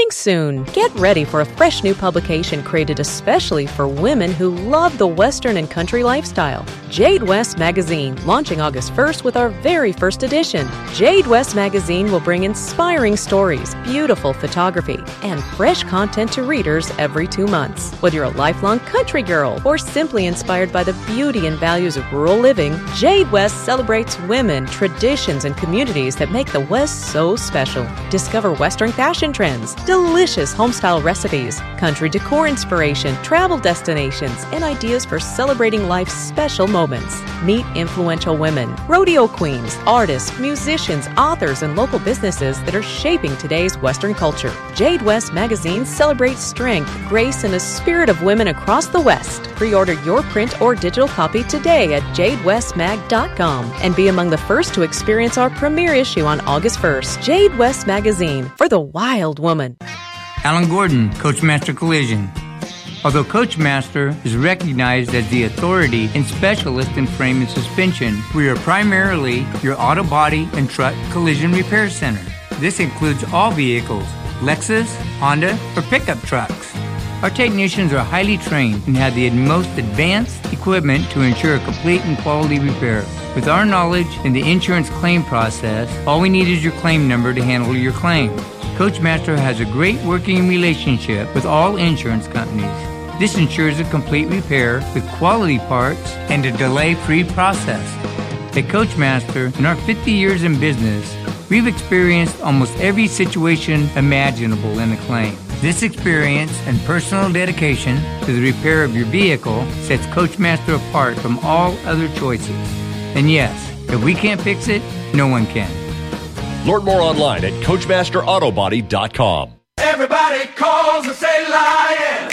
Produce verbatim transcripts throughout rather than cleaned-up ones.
Coming soon. Get ready for a fresh new publication created especially for women who love the Western and country lifestyle. Jade West Magazine, launching August first with our very first edition. Jade West Magazine will bring inspiring stories, beautiful photography, and fresh content to readers every two months. Whether you're a lifelong country girl or simply inspired by the beauty and values of rural living, Jade West celebrates women, traditions, and communities that make the West so special. Discover Western fashion trends, delicious homestyle recipes, country decor inspiration, travel destinations, and ideas for celebrating life's special moments. Meet influential women, rodeo queens, artists, musicians, authors, and local businesses that are shaping today's Western culture. Jade West Magazine celebrates strength, grace, and the spirit of women across the West. Pre-order your print or digital copy today at jade west mag dot com and be among the first to experience our premiere issue on August first. Jade West Magazine, for the wild woman. Alan Gordon, Coachmaster Collision. Although Coachmaster is recognized as the authority and specialist in frame and suspension, we are primarily your auto body and truck collision repair center. This includes all vehicles, Lexus, Honda, or pickup trucks. Our technicians are highly trained and have the most advanced equipment to ensure a complete and quality repair. With our knowledge in the insurance claim process, all we need is your claim number to handle your claim. Coachmaster has a great working relationship with all insurance companies. This ensures a complete repair with quality parts and a delay-free process. At Coachmaster, in our fifty years in business, we've experienced almost every situation imaginable in a claim. This experience and personal dedication to the repair of your vehicle sets Coachmaster apart from all other choices. And yes, if we can't fix it, no one can. Learn more online at coachmaster auto body dot com. Everybody calls and say Lions.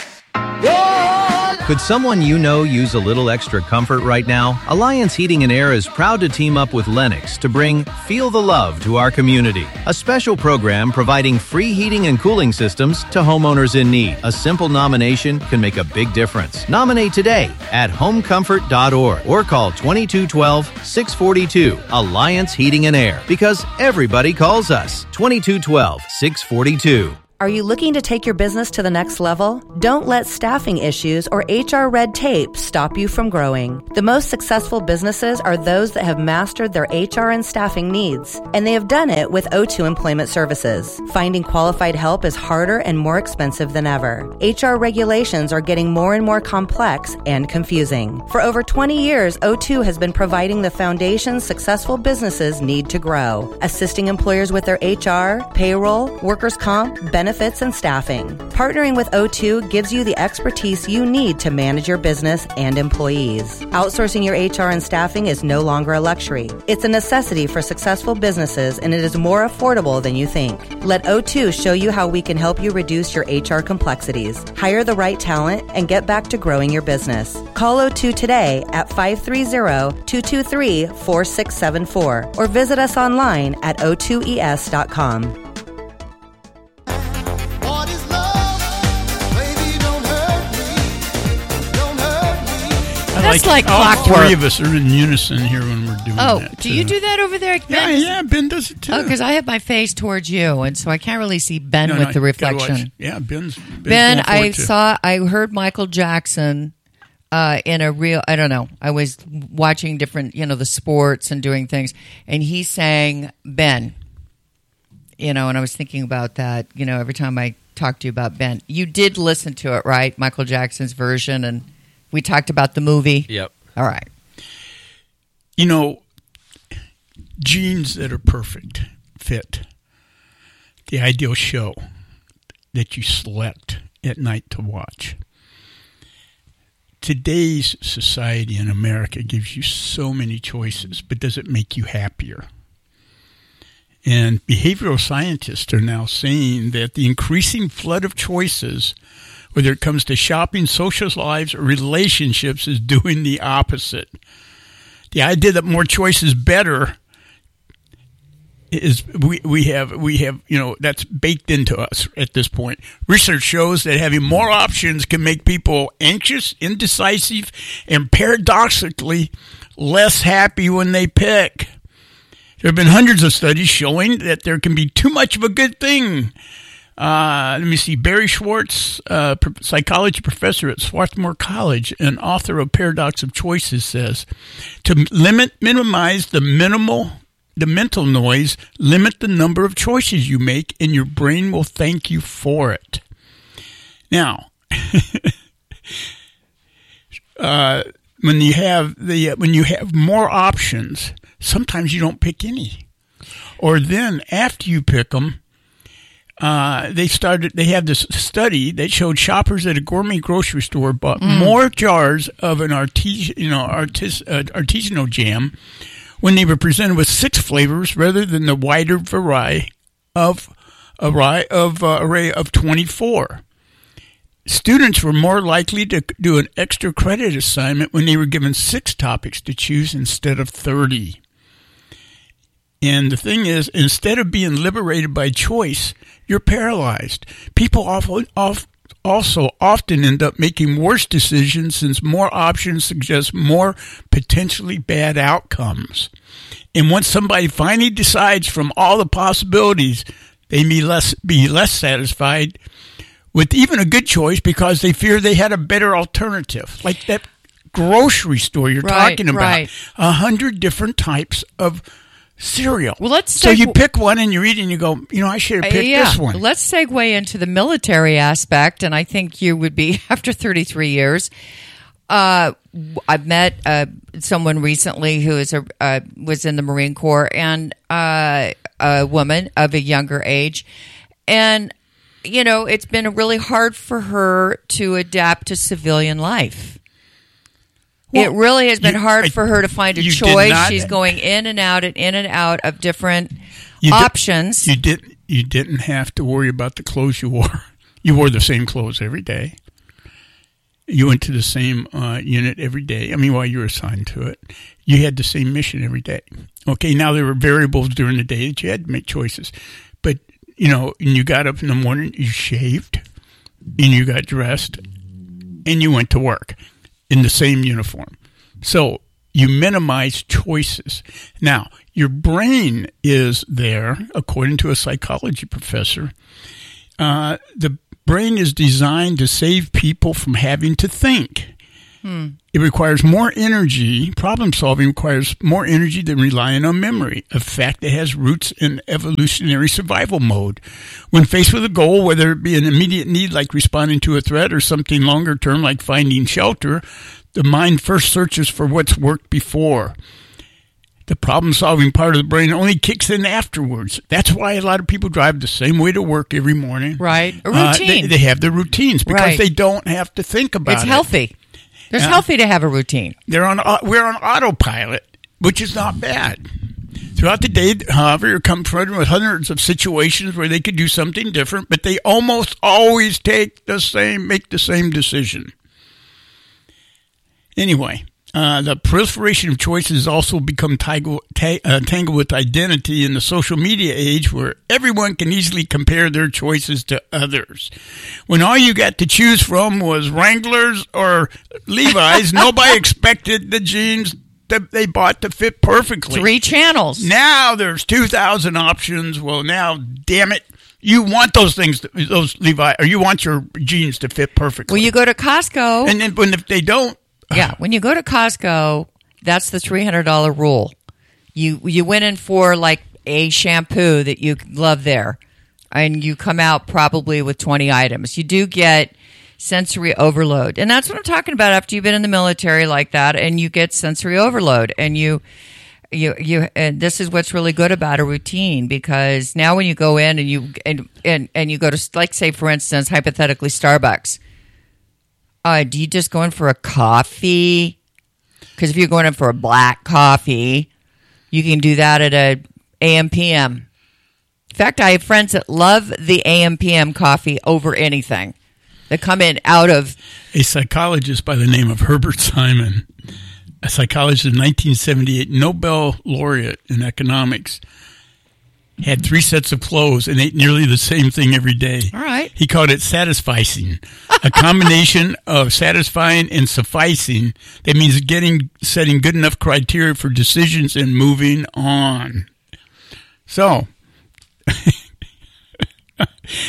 Could someone you know use a little extra comfort right now? Alliance Heating and Air is proud to team up with Lennox to bring Feel the Love to our community. A special program providing free heating and cooling systems to homeowners in need. A simple nomination can make a big difference. Nominate today at home comfort dot org or call twenty-two twelve, six forty-two. Alliance Heating and Air, because everybody calls us. twenty-two twelve, six forty-two. Are you looking to take your business to the next level? Don't let staffing issues or H R red tape stop you from growing. The most successful businesses are those that have mastered their H R and staffing needs, and they have done it with O two Employment Services. Finding qualified help is harder and more expensive than ever. H R regulations are getting more and more complex and confusing. For over twenty years, O two has been providing the foundation successful businesses need to grow, assisting employers with their H R, payroll, workers' comp, benefits, benefits, and staffing. Partnering with O two gives you the expertise you need to manage your business and employees. Outsourcing your H R and staffing is no longer a luxury. It's a necessity for successful businesses, and it is more affordable than you think. Let O two show you how we can help you reduce your H R complexities, hire the right talent, and get back to growing your business. Call O two today at five three zero, two two three, four six seven four or visit us online at o two e s dot com. That's like, like all clockwork. Three of us are in unison here when we're doing oh, that. Oh, do you do that over there, Ben? Yeah, yeah, Ben does it too. Oh, because I have my face towards you, and so I can't really see Ben no, with no, the reflection. Yeah, Ben's, Ben's Ben, I saw, I heard Michael Jackson uh, in a real, I don't know, I was watching different, you know, the sports and doing things, and he sang Ben, you know, and I was thinking about that, you know, every time I talk to you about Ben. You did listen to it, right? Michael Jackson's version, and we talked about the movie. Yep. All right. You know, genes that are perfect fit. The ideal show that you select at night to watch. Today's society in America gives you so many choices, but does it make you happier? And behavioral scientists are now saying that the increasing flood of choices, whether it comes to shopping, social lives, or relationships, is doing the opposite. The idea that more choice is better is we we have we have you know that's baked into us at this point. Research shows that having more options can make people anxious, indecisive, and paradoxically less happy when they pick. There have been hundreds of studies showing that there can be too much of a good thing. Uh, let me see. Barry Schwartz, uh, psychology professor at Swarthmore College and author of Paradox of Choices, says, to limit, minimize the minimal, the mental noise, limit the number of choices you make, and your brain will thank you for it. Now, uh, when you have the when you have more options, sometimes you don't pick any, or then after you pick them. Uh, they started. They have this study that showed shoppers at a gourmet grocery store bought mm. more jars of an artis, you know, artis, uh, artisanal jam when they were presented with six flavors rather than the wider variety of array of uh, array of twenty-four. Students were more likely to do an extra credit assignment when they were given six topics to choose instead of thirty. And the thing is, instead of being liberated by choice, you're paralyzed. People often, also often end up making worse decisions since more options suggest more potentially bad outcomes. And once somebody finally decides from all the possibilities, they may less, be less satisfied with even a good choice because they fear they had a better alternative. Like that grocery store you're right, talking about. Right. A hundred different types of cereal. Well, let's so seg- you pick one and you eat it and you go, you know, I should have picked uh, yeah. this one. Let's segue into the military aspect, and I think you would be after thirty-three years. Uh, I've met uh, someone recently who is a uh, was in the Marine Corps, and uh, a woman of a younger age, and you know, it's been really hard for her to adapt to civilian life. Well, it really has been you, hard I, for her to find a choice. Not, She's going in and out and in and out of different you options. Did, you didn't. You didn't have to worry about the clothes you wore. You wore the same clothes every day. You went to the same uh, unit every day. I mean, while you were assigned to it, you had the same mission every day. Okay, now there were variables during the day that you had to make choices. But you know, and you got up in the morning, you shaved, and you got dressed, and you went to work in the same uniform. So you minimize choices. Now, your brain is there, according to a psychology professor. Uh, the brain is designed to save people from having to think. Hmm. It requires more energy. Problem solving requires more energy than relying on memory, a fact that has roots in evolutionary survival mode. When faced with a goal, whether it be an immediate need like responding to a threat or something longer term like finding shelter, the mind first searches for what's worked before. The problem-solving part of the brain only kicks in afterwards. That's why a lot of people drive the same way to work every morning. Right. A routine. Uh, they, they have the routines because right. they don't have to think about it's it. It's healthy. It's uh, healthy to have a routine. They're on. Uh, we're on autopilot, which is not bad. Throughout the day, however, you're confronted with hundreds of situations where they could do something different, but they almost always take the same, make the same decision. Anyway, uh, the proliferation of choices has also become tangled, ta- uh, tangled with identity in the social media age where everyone can easily compare their choices to others. When all you got to choose from was Wranglers or Levi's, nobody expected the jeans that they bought to fit perfectly. Three channels. Now there's two thousand options. Well, now, damn it. You want those things, those Levi, or you want your jeans to fit perfectly. Well, you go to Costco. And then when if they don't, yeah, when you go to Costco, that's the three hundred dollars rule. You you went in for like a shampoo that you love there, and you come out probably with twenty items. You do get sensory overload. And that's what I'm talking about after you've been in the military like that, and you get sensory overload. And you you you and this is what's really good about a routine, because now when you go in and you and and, and you go to, like, say, for instance, hypothetically, Starbucks. Uh, do you just go in for a coffee? Because if you're going in for a black coffee, you can do that at a A M P M. In fact, I have friends that love the A M P M coffee over anything. That come in out of... A psychologist by the name of Herbert Simon, a psychologist in nineteen seventy-eight, Nobel laureate in economics, had three sets of clothes and ate nearly the same thing every day. All right. He called it satisficing, a combination of satisfying and sufficing. That means getting, setting good enough criteria for decisions and moving on. So,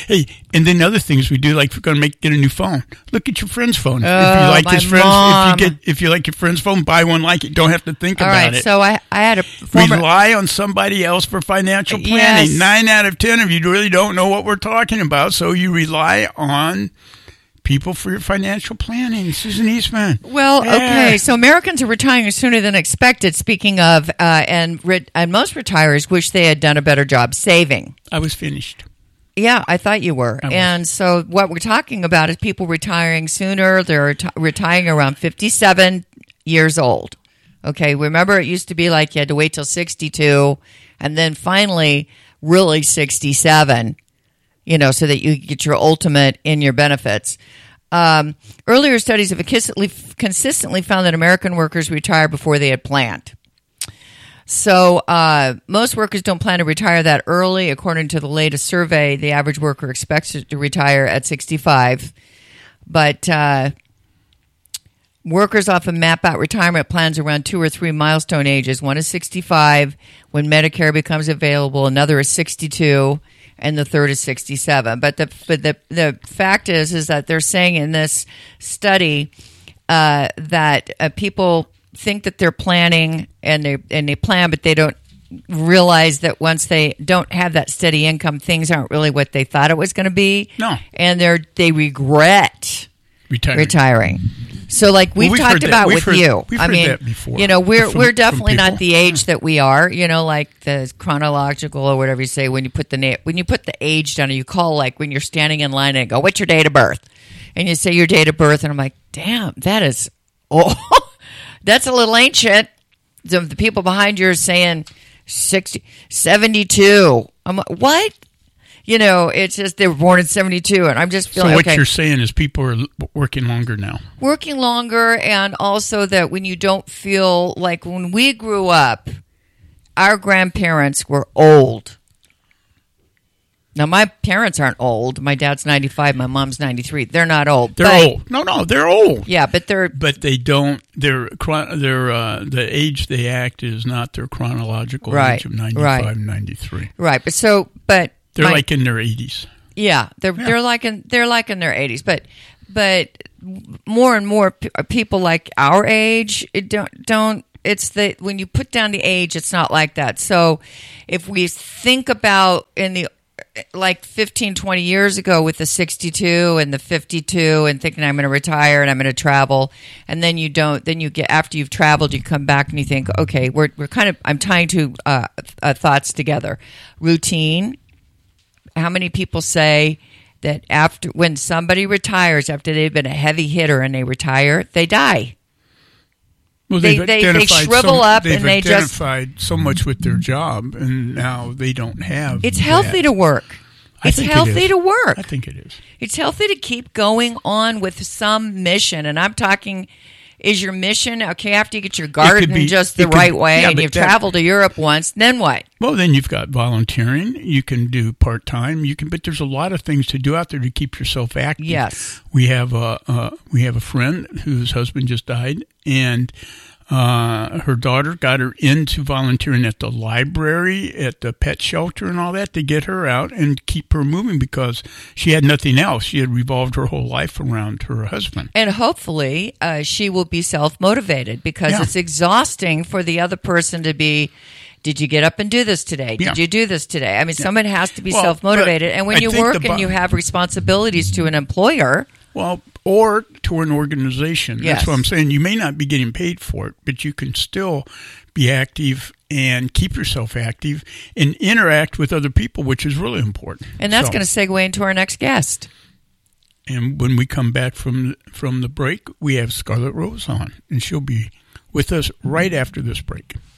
Hey, and then other things we do, like if we're going to make get a new phone, look at your friend's phone. Oh, if you like my his friend's, mom. if you get, if you like your friend's phone, buy one like it. Don't have to think All about right, it. so I, I had a former... Rely on somebody else for financial planning. Yes. Nine out of ten of you really don't know what we're talking about, so you rely on people for your financial planning. Susan Eastman. Well, Yeah. okay, so Americans are retiring sooner than expected, speaking of, uh, and, re- and most retirees wish they had done a better job saving. I was finished. Yeah, I thought you were. was. And so what we're talking about is people retiring sooner. They're reti- retiring around fifty-seven years old. Okay, remember it used to be like you had to wait till sixty-two and then finally really sixty-seven, you know, so that you get your ultimate in your benefits. Um, earlier studies have consistently, consistently found that American workers retire before they had planned. So uh, most workers don't plan to retire that early. According to the latest survey, the average worker expects to retire at sixty-five. But uh, workers often map out retirement plans around two or three milestone ages. One is sixty-five, when Medicare becomes available. Another is sixty-two, and the third is sixty-seven. But the but the the fact is is that they're saying in this study uh, that uh, people think that they're planning and they and they plan, but they don't realize that once they don't have that steady income, things aren't really what they thought it was going to be. No. And they're they regret Retiring. retiring. So, like we've, Well, we've talked heard that- about we've with heard- you, we've I heard mean, that before. you know, we're From- we're from definitely not people. the age that we are. You know, like the chronological or whatever you say when you put the na- when you put the age down, or you call like when you're standing in line and go, "What's your date of birth?" And you say your date of birth, and I'm like, "Damn, that is oh, that's a little ancient." The, the people behind you are saying sixty, seventy-two. I'm like, what? You know, it's just they were born in seventy-two, and I'm just feeling So what okay. you're saying is people are l- working longer now. Working longer, and also that when you don't feel like when we grew up, our grandparents were old. Now, my parents aren't old. My dad's ninety-five. My mom's ninety-three. They're not old. They're but- old. No, no, they're old. Yeah, but they're But they don't. Their chron- their uh, the age they act is not their chronological Right, age of ninety-five, right. ninety-three. right. But so, but They're my- like in their eighties. Yeah, they're Yeah. they're like in they're like in their eighties, but but more and more p- people like our age it don't don't. It's the when you put down the age, it's not like that. So if we think about in the like fifteen, twenty years ago with the sixty-two and the fifty-two and thinking I'm going to retire and I'm going to travel, and then you don't, then you get, after you've traveled, you come back and you think, okay, we're, we're kind of, I'm tying two uh, uh, thoughts together. Routine. How many people say that after, when somebody retires, after they've been a heavy hitter and they retire, they die? Well, They- they've they- they identified shrivel so, up they've and they just- identified so much with their job, and now they don't have. It's healthy that. to work. I It's think it healthy is. to work. I think it is. It's healthy to keep going on with some mission. And I'm talking, is your mission, okay, after you get your garden be- just it the could- right way yeah, and but you've that- traveled to Europe once, then what? Well, then you've got volunteering. You can do part time. You can, but there's a lot of things to do out there to keep yourself active. Yes. We have a uh, we have a friend whose husband just died, and uh, her daughter got her into volunteering at the library, at the pet shelter, and all that to get her out and keep her moving because she had nothing else. She had revolved her whole life around her husband. And hopefully uh, she will be self-motivated because Yeah. it's exhausting for the other person to be, did you get up and do this today? Did Yeah. you do this today? I mean, someone has to be Well, self-motivated. but And when I you think work the and bo- you have responsibilities to an employer, Well, or to an organization. Yes. That's what I'm saying. You may not be getting paid for it, but you can still be active and keep yourself active and interact with other people, which is really important. and that's So- going to segue into our next guest. And when we come back from from the break, we have Scarlett Rose on, and she'll be with us right after this break.